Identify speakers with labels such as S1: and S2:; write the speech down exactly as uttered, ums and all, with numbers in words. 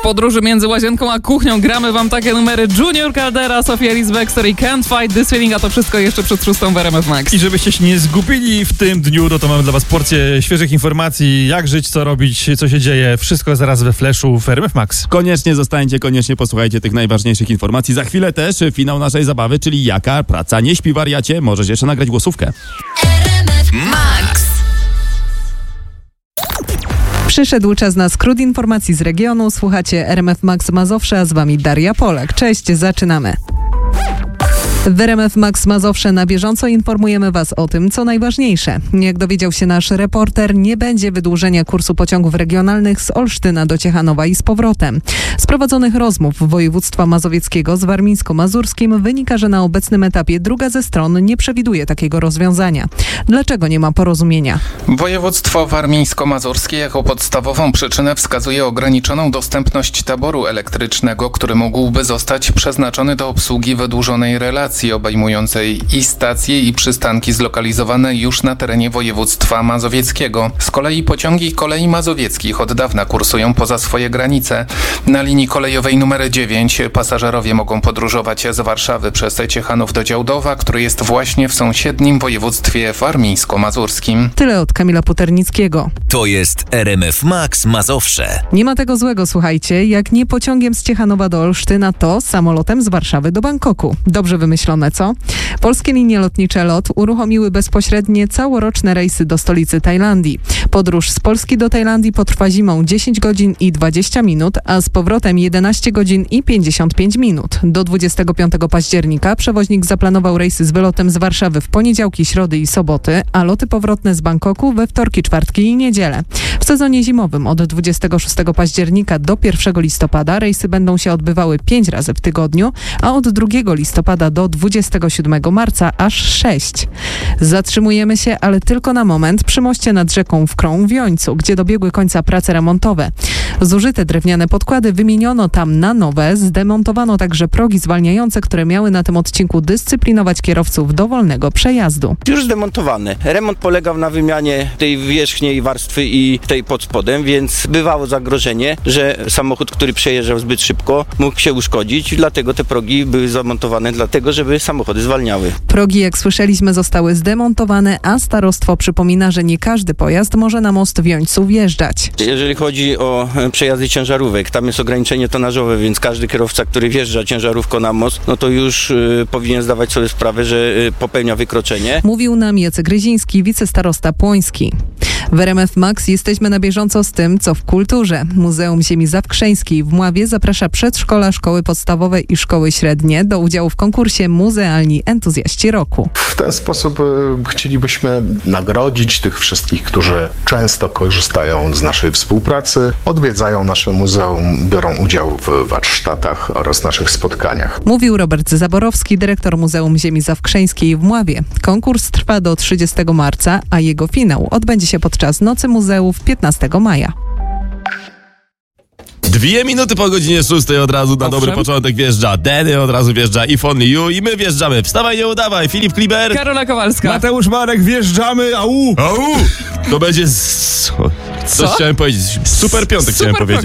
S1: podróży między łazienką a kuchnią gramy wam takie numery Junior Caldera, Sophia Ellis Bextor i Can't Fight This Feeling, a to wszystko jeszcze przed szóstą w R M F Max.
S2: I żebyście się nie zgubili w tym dniu, no to mamy dla was porcję świeżych informacji, jak żyć, co robić, co się dzieje. Wszystko zaraz we Flashu w R M F Max.
S3: Koniecznie zostańcie, koniecznie posłuchajcie tych najważniejszych informacji. Za chwilę też finał naszej zabawy, czyli jaka praca nie śpi, wariacie. Możesz jeszcze nagrać głosówkę.
S4: R M F Max.
S5: Przyszedł czas na skrót informacji z regionu. Słuchacie R M F Max Mazowsze, a z wami Daria Polak. Cześć, zaczynamy. W R M F Max Mazowsze na bieżąco informujemy was o tym, co najważniejsze. Jak dowiedział się nasz reporter, nie będzie wydłużenia kursu pociągów regionalnych z Olsztyna do Ciechanowa i z powrotem. Z prowadzonych rozmów województwa mazowieckiego z warmińsko-mazurskim wynika, że na obecnym etapie druga ze stron nie przewiduje takiego rozwiązania. Dlaczego nie ma porozumienia?
S6: Województwo warmińsko-mazurskie jako podstawową przyczynę wskazuje ograniczoną dostępność taboru elektrycznego, który mógłby zostać przeznaczony do obsługi wydłużonej relacji obejmującej i stacje, i przystanki zlokalizowane już na terenie województwa mazowieckiego. Z kolei pociągi kolei mazowieckich od dawna kursują poza swoje granice. Na linii kolejowej numer dziewięć pasażerowie mogą podróżować z Warszawy przez Ciechanów do Działdowa, który jest właśnie w sąsiednim województwie warmińsko-mazurskim.
S5: Tyle od Kamila Puternickiego.
S4: To jest R M F Max Mazowsze.
S5: Nie ma tego złego, słuchajcie. Jak nie pociągiem z Ciechanowa do Olsztyna, to samolotem z Warszawy do Bangkoku. Dobrze wymyślone, co? Polskie linie lotnicze LOT uruchomiły bezpośrednie całoroczne rejsy do stolicy Tajlandii. Podróż z Polski do Tajlandii potrwa zimą dziesięć godzin i dwadzieścia minut, a z powrotem jedenaście godzin i pięćdziesiąt pięć minut. Do dwudziestego piątego października przewoźnik zaplanował rejsy z wylotem z Warszawy w poniedziałki, środy i soboty, a loty powrotne z Bangkoku we wtorki, czwartki i niedzielę. W sezonie zimowym od dwudziestego szóstego października do pierwszego listopada rejsy będą się odbywały pięć razy w tygodniu, a od drugiego listopada do dwudziestego siódmego marca aż sześć. Zatrzymujemy się, ale tylko na moment przy moście nad rzeką Wkrą w Jońcu, gdzie dobiegły końca prace remontowe. Zużyte drewniane podkłady wymieniono tam na nowe, zdemontowano także progi zwalniające, które miały na tym odcinku dyscyplinować kierowców do wolnego przejazdu.
S7: Już zdemontowane. Remont polegał na wymianie tej wierzchniej warstwy i tej pod spodem, więc bywało zagrożenie, że samochód, który przejeżdżał zbyt szybko, mógł się uszkodzić, dlatego te progi były zamontowane, dlatego żeby samochody zwalniały.
S5: Progi, jak słyszeliśmy, zostały zdemontowane, a starostwo przypomina, że nie każdy pojazd może na most w Jońcu wjeżdżać.
S7: Jeżeli chodzi o przejazdy ciężarówek, tam jest ograniczenie tonażowe, więc każdy kierowca, który wjeżdża ciężarówką na most, no to już y, powinien zdawać sobie sprawę, że y, popełnia wykroczenie.
S5: Mówił nam Jacek Ryziński, wicestarosta płoński. W R M F Max jesteśmy na bieżąco z tym, co w kulturze. Muzeum Ziemi Zawkrzeńskiej w Mławie zaprasza przedszkola, szkoły podstawowe i szkoły średnie do udziału w konkursie Muzealni Entuzjaści Roku.
S8: W ten sposób y, chcielibyśmy nagrodzić tych wszystkich, którzy często korzystają z naszej współpracy, odwiedzają nasze muzeum, biorą udział w warsztatach oraz naszych spotkaniach.
S5: Mówił Robert Zaborowski, dyrektor Muzeum Ziemi Zawkrzeńskiej w Mławie. Konkurs trwa do trzydziestego marca, a jego finał odbędzie się podczas Nocy Muzeów piętnastego maja.
S3: Dwie minuty po godzinie szóstej od razu na dobry początek wjeżdża Dedy, od razu wjeżdża If Only You i my wjeżdżamy. Wstawaj, nie udawaj. Filip Kliber.
S1: Karola Kowalska.
S2: Mateusz Marek, wjeżdżamy, au!
S3: Au! To będzie... Z... Coś
S1: Co?
S3: chciałem powiedzieć. Super piątek
S1: Super
S3: chciałem powiedzieć.